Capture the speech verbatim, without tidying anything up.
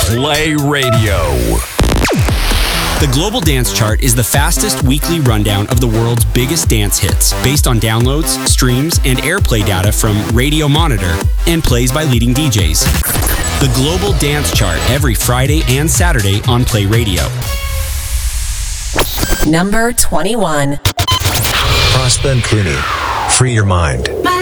Play Radio. The Global Dance Chart is the fastest weekly rundown of the world's biggest dance hits, based on downloads, streams, and airplay data from Radio Monitor and plays by leading D Js. The Global Dance Chart every Friday and Saturday on Play Radio. Number twenty-one. Prosper and Clooney, Free Your Mind.